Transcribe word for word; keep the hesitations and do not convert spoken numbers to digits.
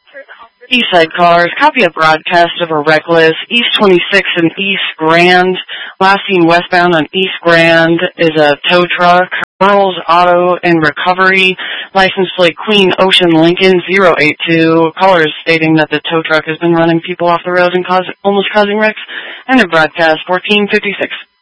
Eastside Cars, copy a broadcast of a reckless East twenty-six and East Grand. Last seen westbound on East Grand is a tow truck. Earl's Auto and Recovery, license plate Queen Ocean Lincoln zero eight two. Callers stating that the tow truck has been running people off the road and cause, almost causing wrecks. End of broadcast fourteen fifty-six.